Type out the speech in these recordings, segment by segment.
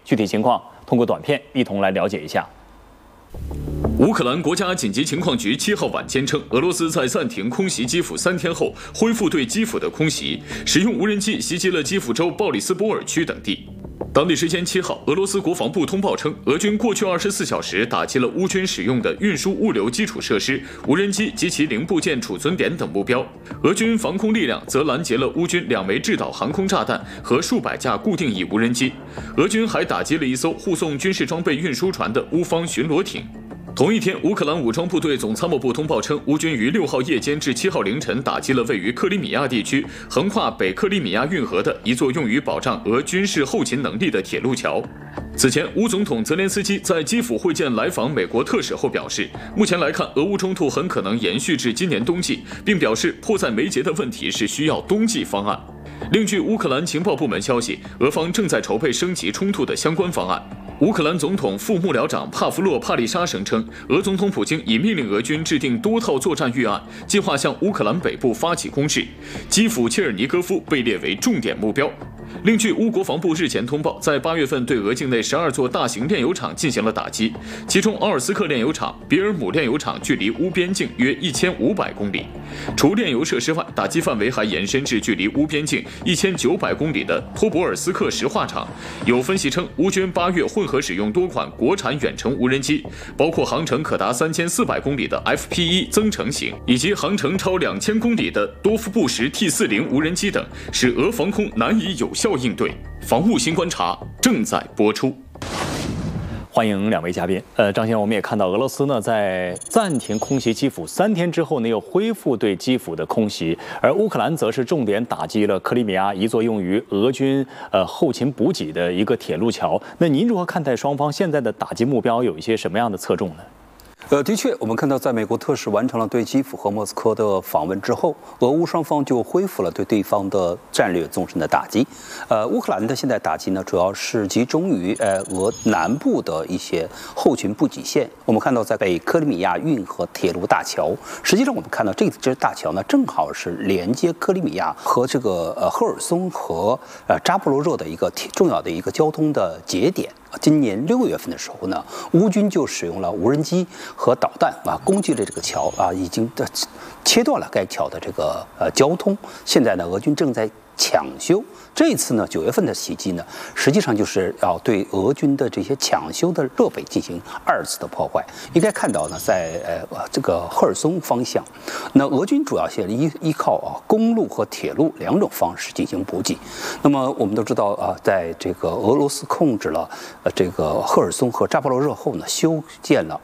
具体情况通过短片一同来了解一下。 乌克兰国家紧急情况局7号晚间称，俄罗斯在暂停空袭基辅3天后，恢复对基辅的空袭，使用无人机袭击了基辅州鲍里斯波尔区等地。当地时间7号，俄罗斯国防部通报称，俄军过去24小时打击了乌军使用的运输物流基础设施、无人机及其零部件储存点等目标。俄军防空力量则拦截了乌军2枚制导航空炸弹和数百架固定翼无人机。俄军还打击了一艘护送军事装备运输船的乌方巡逻艇。同一天，乌克兰武装部队总参谋部通报称，乌军于6号夜间至7号凌晨打击了位于克里米亚地区、横跨北克里米亚运河的一座用于保障俄军事后勤能力的铁路桥。此前，乌总统泽连斯基在基辅会见来访美国特使后表示，目前来看，俄乌冲突很可能延续至今年冬季，并表示迫在眉睫的问题是需要冬季方案。另据乌克兰情报部门消息，俄方正在筹备升级冲突的相关方案。乌克兰总统副幕僚长帕夫洛·帕利沙声称，俄总统普京已命令俄军制定多套作战预案，计划向乌克兰北部发起攻势。基辅切尔尼戈夫被列为重点目标。另据乌国防部日前通报，在8月份对俄境内12座大型炼油厂进行了打击，其中奥尔斯克炼油厂、比尔姆炼油厂距离乌边境约1500公里。除炼油设施外，打击范围还延伸至距离乌边境1900公里的托博尔斯克石化厂。有分析称，乌军8月混合使用多款国产远程无人机，包括航程可达3400公里的 FP1 增程型，以及航程超2000公里的多夫布什 T40无人机等，使俄防空难以有效应对。防务新观察正在播出。 欢迎2位嘉宾。张先生，我们也看到俄罗斯呢在暂停空袭基辅3天之后呢，又恢复对基辅的空袭，而乌克兰则是重点打击了克里米亚一座用于俄军后勤补给的一个铁路桥。那您如何看待双方现在的打击目标有一些什么样的侧重呢？ 的确，我们看到，在美国特使完成了对基辅和莫斯科的访问之后，俄乌双方就恢复了对对方的战略纵深的打击。乌克兰的现在打击呢，主要是集中于俄南部的一些后勤补给线。我们看到，在北克里米亚运河铁路大桥，实际上我们看到这支大桥呢，正好是连接克里米亚和这个赫尔松和扎波罗热的一个重要的一个交通的节点。今年6月份的时候呢，乌军就使用了无人机和导弹攻击了这个桥已经切断了该桥的这个交通。现在呢，俄军正在抢修。这一次呢，9月份的袭击呢，实际上就是要对俄军的这些抢修的设备进行2次的破坏。应该看到呢，在这个赫尔松方向，那俄军主要是依靠公路和铁路2种方式进行补给。那么我们都知道在这个俄罗斯控制了这个赫尔松和扎波罗热后呢，修建了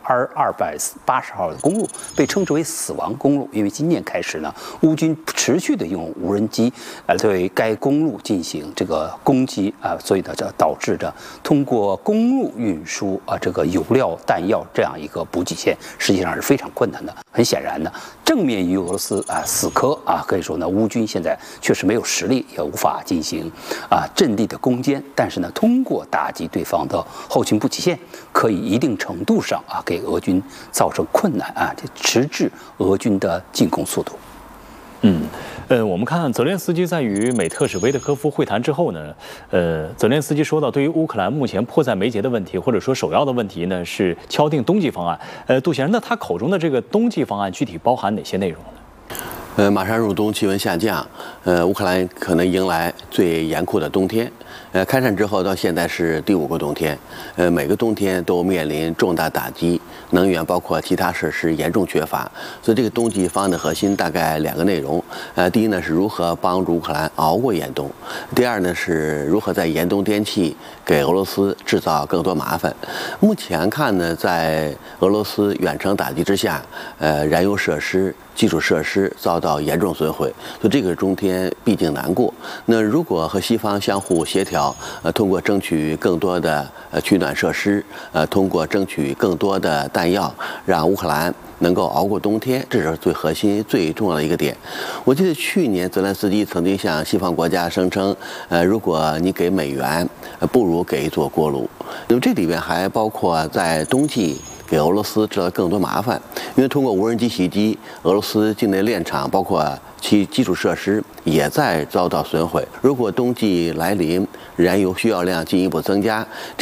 280号的公路，被称之为死亡公路。因为今年开始呢，乌军持续的用无人机对该公路进行这个攻击所以呢，这导致着通过公路运输这个油料、弹药这样一个补给线，实际上是非常困难的。很显然呢，正面与俄罗斯死磕可以说呢，乌军现在确实没有实力，也无法进行阵地的攻坚。但是呢，通过打击对方的后勤补给线，可以一定程度上给俄军造成困难迟滞俄军的进攻速度。 我们看泽连斯基在与美特使维特科夫会谈之后呢，泽连斯基说到，对于乌克兰目前迫在眉睫的问题，或者说首要的问题呢，是敲定冬季方案。杜先生，那他口中的这个冬季方案具体包含哪些内容呢？ 马上入冬，气温下降，乌克兰可能迎来最严酷的冬天。开战之后到现在是第5个冬天，每个冬天都面临重大打击，能源包括其他设施严重缺乏。所以这个冬季方案的核心大概2个内容。第一呢是如何帮助乌克兰熬过严冬，第二呢是如何在严冬天气给俄罗斯制造更多麻烦。目前看呢，在俄罗斯远程打击之下，燃油设施、基础设施遭到严重损毁，所以这个冬天毕竟难过。那如果和西方相互协调，通过争取更多的取暖设施，通过争取更多的弹药，让乌克兰能够熬过冬天，这是最核心、最重要的一个点。我记得去年泽连斯基曾经向西方国家声称，如果你给美元，不如给一座锅炉。那么这里边还包括在冬季给俄罗斯制造更多麻烦，因为通过无人机袭击，俄罗斯境内炼厂包括其基础设施也在遭到损毁。如果冬季来临，燃油需要量进一步增加，